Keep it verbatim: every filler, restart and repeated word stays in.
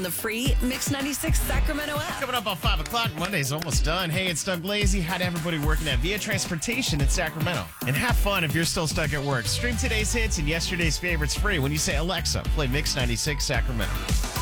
The free Mix ninety-six Sacramento app. Coming up on five o'clock, Monday's almost done. Hey, it's Doug Lazy. Hi to everybody working at Via Transportation in Sacramento. And have fun if you're still stuck at work. Stream today's hits and yesterday's favorites free when you say, Alexa, play Mix ninety-six Sacramento.